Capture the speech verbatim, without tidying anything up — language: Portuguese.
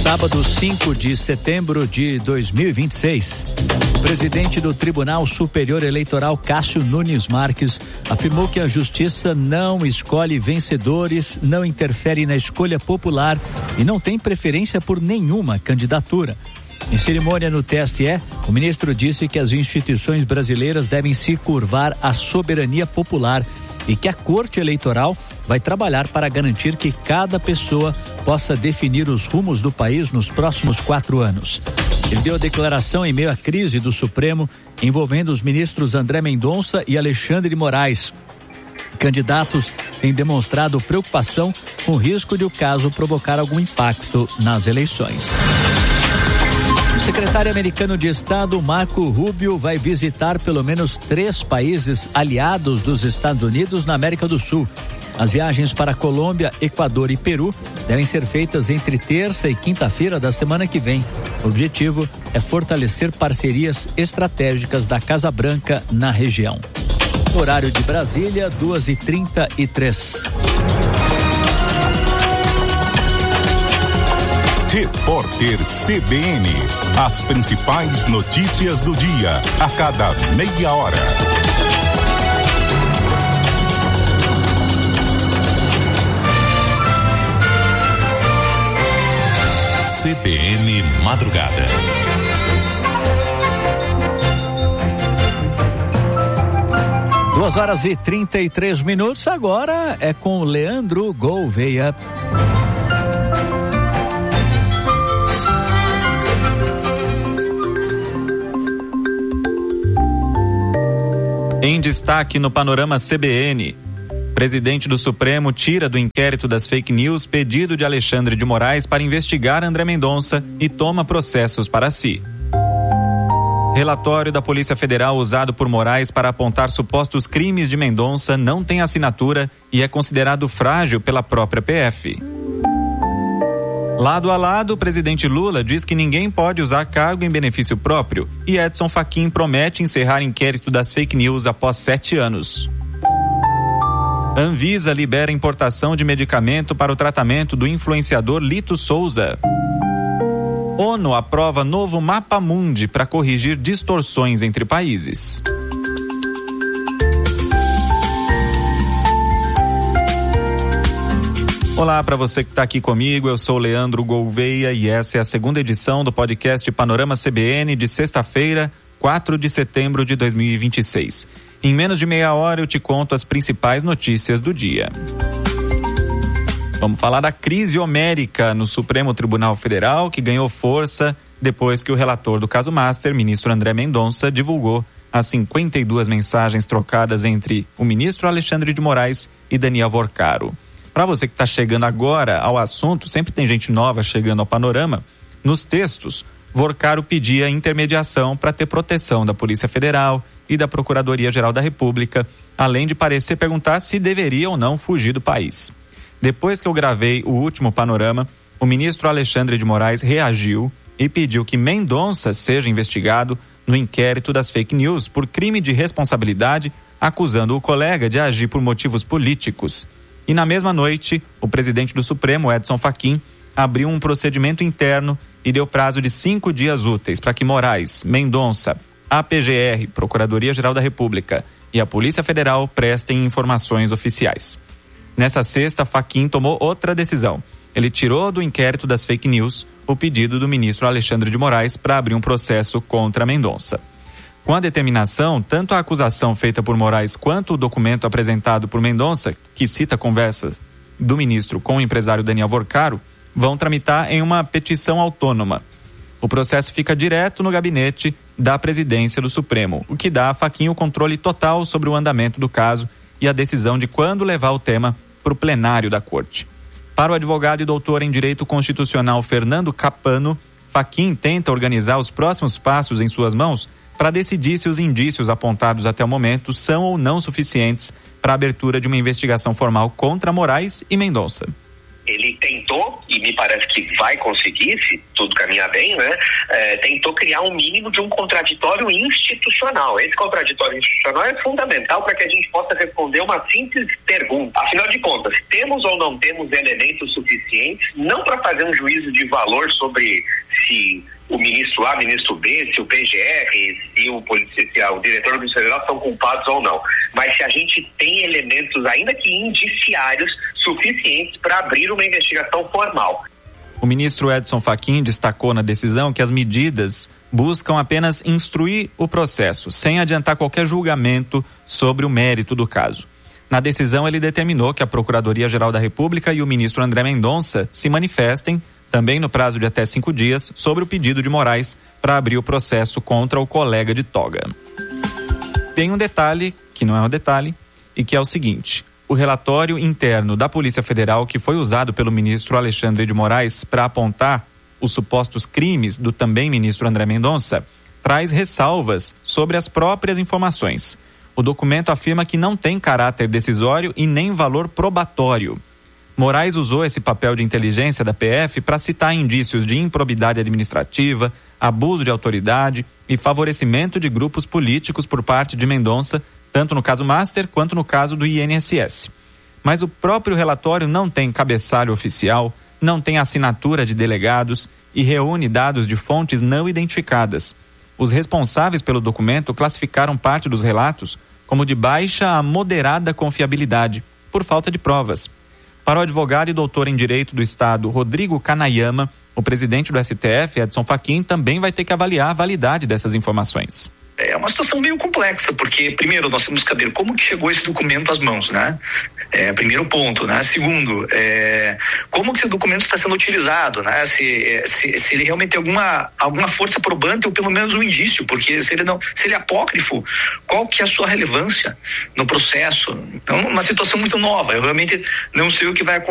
Sábado, cinco de setembro de dois mil e vinte e seis. O presidente do Tribunal Superior Eleitoral, Cássio Nunes Marques, afirmou que a justiça não escolhe vencedores, não interfere na escolha popular e não tem preferência por nenhuma candidatura. Em cerimônia no T S E, o ministro disse que as instituições brasileiras devem se curvar à soberania popular e que a Corte Eleitoral vai trabalhar para garantir que cada pessoa possa definir os rumos do país nos próximos quatro anos. Ele deu a declaração em meio à crise do Supremo envolvendo os ministros André Mendonça e Alexandre de Moraes. Candidatos têm demonstrado preocupação com o risco de o caso provocar algum impacto nas eleições. O secretário americano de Estado, Marco Rubio, vai visitar pelo menos três países aliados dos Estados Unidos na América do Sul. As viagens para Colômbia, Equador e Peru devem ser feitas entre terça e quinta-feira da semana que vem. O objetivo é fortalecer parcerias estratégicas da Casa Branca na região. Horário de Brasília, duas e trinta e três. Repórter C B N. As principais notícias do dia, a cada meia hora. C B N Madrugada. Duas horas e trinta e três minutos. Agora é com Leandro Gouveia. Em destaque no Panorama C B N, presidente do Supremo tira do inquérito das fake news pedido de Alexandre de Moraes para investigar André Mendonça e toma processos para si. Relatório da Polícia Federal usado por Moraes para apontar supostos crimes de Mendonça não tem assinatura e é considerado frágil pela própria P F. Lado a lado, o presidente Lula diz que ninguém pode usar cargo em benefício próprio e Edson Fachin promete encerrar inquérito das fake news após sete anos. Anvisa libera importação de medicamento para o tratamento do influenciador Lito Souza. ONU aprova novo Mapa Mundi para corrigir distorções entre países. Olá para você que está aqui comigo, eu sou Leandro Gouveia e essa é a segunda edição do podcast Panorama C B N de sexta-feira, quatro de setembro de dois mil e vinte e seis. Em menos de meia hora eu te conto as principais notícias do dia. Vamos falar da crise homérica no Supremo Tribunal Federal, que ganhou força depois que o relator do caso Master, ministro André Mendonça, divulgou as cinquenta e duas mensagens trocadas entre o ministro Alexandre de Moraes e Daniel Vorcaro. Para você que está chegando agora ao assunto, sempre tem gente nova chegando ao panorama, nos textos, Vorcaro pedia intermediação para ter proteção da Polícia Federal e da Procuradoria-Geral da República, além de parecer perguntar se deveria ou não fugir do país. Depois que eu gravei o último panorama, o ministro Alexandre de Moraes reagiu e pediu que Mendonça seja investigado no inquérito das fake news por crime de responsabilidade, acusando o colega de agir por motivos políticos. E na mesma noite, o presidente do Supremo, Edson Fachin, abriu um procedimento interno e deu prazo de cinco dias úteis para que Moraes, Mendonça, a P G R, Procuradoria-Geral da República e a Polícia Federal prestem informações oficiais. Nessa sexta, Fachin tomou outra decisão. Ele tirou do inquérito das fake news o pedido do ministro Alexandre de Moraes para abrir um processo contra Mendonça. Com a determinação, tanto a acusação feita por Moraes quanto o documento apresentado por Mendonça, que cita conversas do ministro com o empresário Daniel Vorcaro, vão tramitar em uma petição autônoma. O processo fica direto no gabinete da presidência do Supremo, o que dá a Fachin o controle total sobre o andamento do caso e a decisão de quando levar o tema para o plenário da Corte. Para o advogado e doutor em Direito Constitucional Fernando Capano, Fachin tenta organizar os próximos passos em suas mãos para decidir se os indícios apontados até o momento são ou não suficientes para a abertura de uma investigação formal contra Moraes e Mendonça. ele tentou, e me parece que vai conseguir, se tudo caminhar bem, né? É, tentou criar um mínimo de um contraditório institucional. Esse contraditório institucional é fundamental para que a gente possa responder uma simples pergunta. Afinal de contas, temos ou não temos elementos suficientes, não para fazer um juízo de valor sobre se o ministro A, ministro B, se o P G R, se o, policial, o diretor do Polícia Federal são culpados ou não. Mas se a gente tem elementos, ainda que indiciários, suficientes para abrir uma investigação formal. O ministro Edson Fachin destacou na decisão que as medidas buscam apenas instruir o processo, sem adiantar qualquer julgamento sobre o mérito do caso. Na decisão, ele determinou que a Procuradoria-Geral da República e o ministro André Mendonça se manifestem, também no prazo de até cinco dias, sobre o pedido de Moraes para abrir o processo contra o colega de toga. Tem um detalhe, que não é um detalhe, e que é o seguinte: o relatório interno da Polícia Federal, que foi usado pelo ministro Alexandre de Moraes para apontar os supostos crimes do também ministro André Mendonça, traz ressalvas sobre as próprias informações. O documento afirma que não tem caráter decisório e nem valor probatório. Moraes usou esse papel de inteligência da P F para citar indícios de improbidade administrativa, abuso de autoridade e favorecimento de grupos políticos por parte de Mendonça, tanto no caso Master quanto no caso do I N S S. Mas o próprio relatório não tem cabeçalho oficial, não tem assinatura de delegados e reúne dados de fontes não identificadas. Os responsáveis pelo documento classificaram parte dos relatos como de baixa a moderada confiabilidade, por falta de provas. Para o advogado e doutor em Direito do Estado, Rodrigo Kanayama, o presidente do S T F, Edson Fachin, também vai ter que avaliar a validade dessas informações. É uma situação meio complexa, porque, primeiro, nós temos que saber como que chegou esse documento às mãos, né? É, primeiro ponto, né? Segundo, é, como que esse documento está sendo utilizado, né? Se, se, se ele realmente tem alguma, alguma força probante ou pelo menos um indício, porque se ele não, se ele é apócrifo, qual que é a sua relevância no processo? Então, uma situação muito nova. Eu realmente não sei o que vai acontecer.